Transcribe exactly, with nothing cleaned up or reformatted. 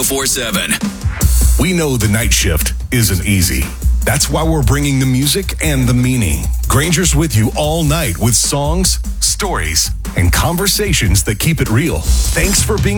four seven. We know the night shift isn't easy. That's why we're bringing the music and the meaning. Granger's with you all night with songs, stories, and conversations that keep it real. Thanks for being